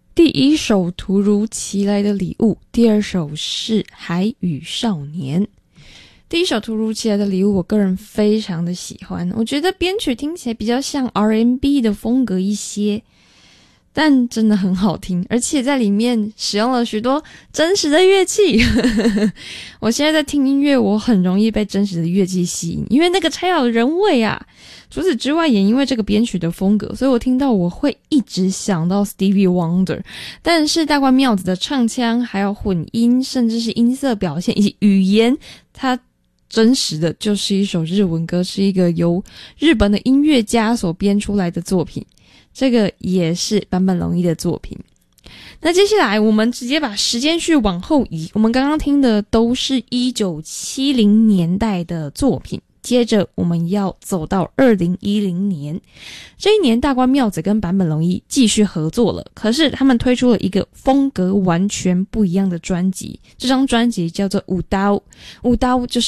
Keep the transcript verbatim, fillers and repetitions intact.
第一首突如其来的礼物，第二首是海与少年。第一首突如其来的礼物我个人非常的喜欢，我觉得编曲听起来比较像 R and B 的风格一些，但真的很好听，而且在里面使用了许多真实的乐器我现在在听音乐，我很容易被真实的乐器吸引，因为那个超有人味啊。除此之外，也因为这个编曲的风格，所以我听到我会一直想到 Stevie Wonder。但是大关妙子的唱腔还有混音，甚至是音色表现以及语言，它真实的就是一首日文歌，是一个由日本的音乐家所编出来的作品，这个也是坂本龙一的作品。那接下来我们直接把时间序往后移，我们刚刚听的都是一九七零年代的作品，接着我们要走到二零一零年。这一年大关妙子跟坂本龙一继续合作了，可是他们推出了一个风格完全不一样的专辑，这张专辑叫做舞刀。舞刀就是